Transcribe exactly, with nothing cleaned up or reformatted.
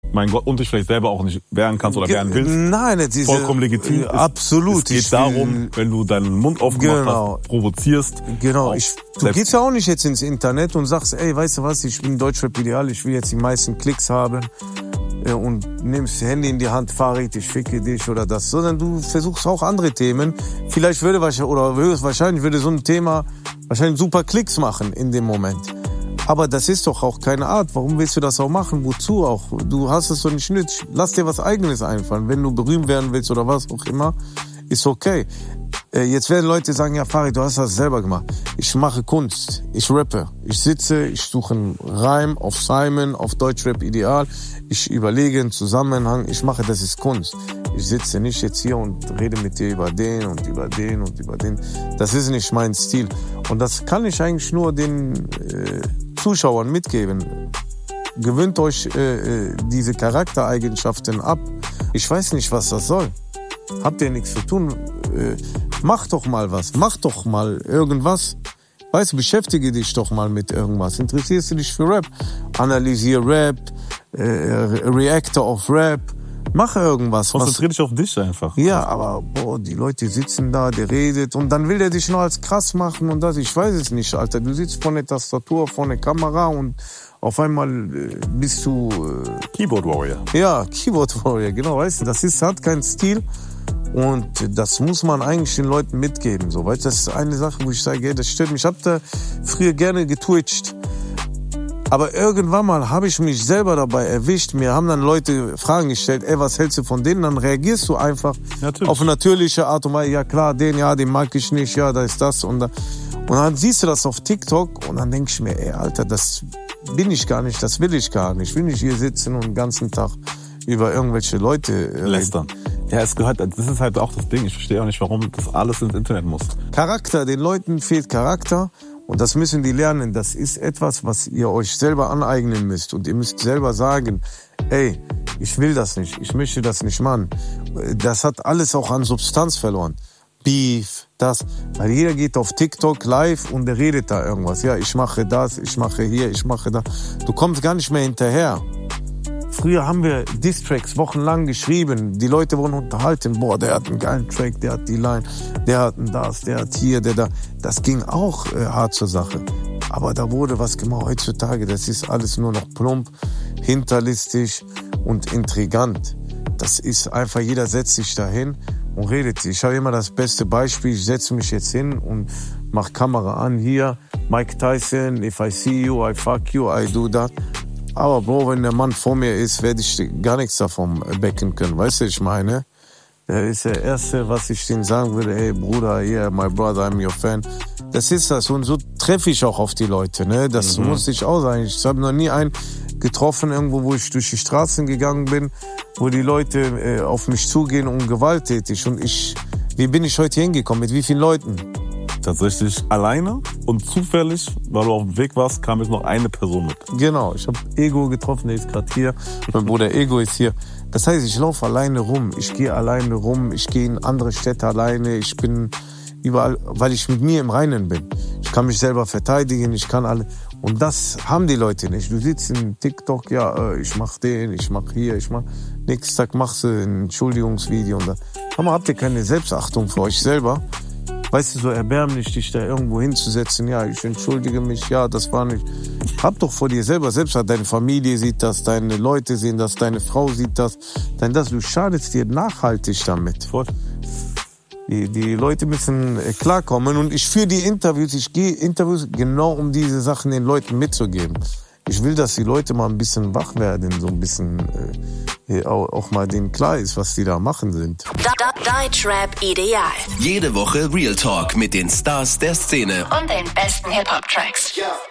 mein Gott, und dich vielleicht selber auch nicht wehren kannst oder wehren willst. Nein, diese, vollkommen legitim. Absolut. Es geht ich darum, wenn du deinen Mund aufgemacht genau. hast, provozierst. Genau. Ich, du gehst ja auch nicht jetzt ins Internet und sagst, ey, weißt du was, ich bin Deutschrap ideal, ich will jetzt die meisten Klicks haben und nimmst Handy in die Hand, fahr ich, ich ficke dich oder das, sondern du versuchst auch andere Themen. Vielleicht würde oder wahrscheinlich würde so ein Thema wahrscheinlich super Klicks machen in dem Moment. Aber das ist doch auch keine Art. Warum willst du das auch machen? Wozu auch? Du hast es doch nicht nötig. Lass dir was Eigenes einfallen. Wenn du berühmt werden willst oder was auch immer, ist okay. Äh, jetzt werden Leute sagen, ja Farid, du hast das selber gemacht. Ich mache Kunst. Ich rappe. Ich sitze, ich suche einen Reim auf Simon, auf Deutschrap ideal. Ich überlege einen Zusammenhang. Ich mache, das ist Kunst. Ich sitze nicht jetzt hier und rede mit dir über den und über den und über den. Das ist nicht mein Stil. Und das kann ich eigentlich nur den äh, Zuschauern mitgeben. Gewöhnt euch äh, diese Charaktereigenschaften ab. Ich weiß nicht, was das soll. Habt ihr nichts zu tun? Äh, mach doch mal was. Mach doch mal irgendwas. Weißt du, beschäftige dich doch mal mit irgendwas. Interessierst du dich für Rap? Analysier Rap, äh, Reactor auf Rap. Mach irgendwas. Konzentrier dich auf dich einfach. Ja, aber boah, die Leute sitzen da, der redet und dann will der dich noch als krass machen und das. Ich weiß es nicht, Alter. Du sitzt vor der Tastatur, vor der Kamera und auf einmal äh, bist du... Äh, Keyboard Warrior. Ja, Keyboard Warrior, genau. Weißt du, das ist, hat keinen Stil und das muss man eigentlich den Leuten mitgeben. So, weißt du, das ist eine Sache, wo ich sage, ey, das stimmt. Ich hab da früher gerne getwitcht. Aber irgendwann mal habe ich mich selber dabei erwischt. Mir haben dann Leute Fragen gestellt, ey, was hältst du von denen? Dann reagierst du einfach Natürlich. auf eine natürliche Art und Weise. Ja klar, den, ja, den mag ich nicht, ja, da ist das und da. Und dann siehst du das auf TikTok und dann denk ich mir, ey, Alter, das bin ich gar nicht, das will ich gar nicht. Ich will nicht hier sitzen und den ganzen Tag über irgendwelche Leute äh, lästern. Ja, es gehört, das ist halt auch das Ding. Ich verstehe auch nicht, warum das alles ins Internet muss. Charakter, den Leuten fehlt Charakter. Und das müssen die lernen. Das ist etwas, was ihr euch selber aneignen müsst. Und ihr müsst selber sagen, ey, ich will das nicht, ich möchte das nicht machen. Das hat alles auch an Substanz verloren. Beef, das. Weil jeder geht auf TikTok live und der redet da irgendwas. Ja, ich mache das, ich mache hier, ich mache da. Du kommst gar nicht mehr hinterher. Früher haben wir Diss-Tracks wochenlang geschrieben. Die Leute wurden unterhalten. Boah, der hat einen geilen Track, der hat die Line, der hat das, der hat hier, der da. Das ging auch äh, hart zur Sache. Aber da wurde was gemacht. Heutzutage, das ist alles nur noch plump, hinterlistig und intrigant. Das ist einfach, jeder setzt sich da hin und redet. Ich habe immer das beste Beispiel. Ich setze mich jetzt hin und mach Kamera an. Hier, Mike Tyson, if I see you, I fuck you, I do that. Aber Bro, wenn der Mann vor mir ist, werde ich gar nichts davon becken können. Weißt du, ich meine? Der ist der Erste, was ich denen sagen würde, hey Bruder, yeah, my brother, I'm your fan. Das ist das. Und so treffe ich auch auf die Leute, ne? Das mhm. muss ich auch sagen. Ich habe noch nie einen getroffen, irgendwo, wo ich durch die Straßen gegangen bin, wo die Leute äh, auf mich zugehen und gewalttätig. Und ich, wie bin ich heute hingekommen? Mit wie vielen Leuten? Tatsächlich alleine und zufällig, weil du auf dem Weg warst, kam jetzt noch eine Person mit. Genau, ich habe Ego getroffen, der ist gerade hier. Mein Bruder Ego ist hier. Das heißt, ich laufe alleine rum, ich gehe alleine rum, ich gehe in andere Städte alleine, ich bin überall, weil ich mit mir im Reinen bin. Ich kann mich selber verteidigen, ich kann alle. Und das haben die Leute nicht. Du sitzt in TikTok, ja, ich mach den, ich mach hier, ich mach. Nächsten Tag machst du ein Entschuldigungsvideo und da. Aber habt ihr keine Selbstachtung für euch selber? Weißt du, so erbärmlich, dich da irgendwo hinzusetzen, ja, ich entschuldige mich, ja, das war nicht. Hab doch vor dir selber, selbst deine Familie sieht das, deine Leute sehen das, deine Frau sieht das. Denn das, du schadest dir nachhaltig damit. Die, die Leute müssen klarkommen und ich führe die Interviews, ich gehe Interviews genau, um diese Sachen den Leuten mitzugeben. Ich will, dass die Leute mal ein bisschen wach werden, so ein bisschen äh, auch, auch mal denen klar ist, was die da machen sind. Deutschrap ideal. Jede Woche Real Talk mit den Stars der Szene und den besten Hip-Hop-Tracks. Yeah.